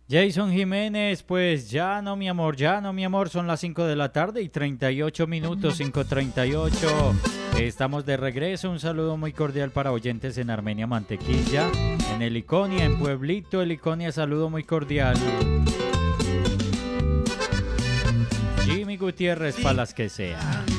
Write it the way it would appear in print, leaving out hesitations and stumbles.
Jason Jiménez, pues ya no, mi amor, ya no, mi amor, son las 5 de la tarde y 38 minutos, 5:38. Estamos de regreso. Un saludo muy cordial para oyentes en Armenia Mantequilla, en Heliconia, en Pueblito Heliconia, saludo muy cordial. Jimmy Gutiérrez, para las que sea.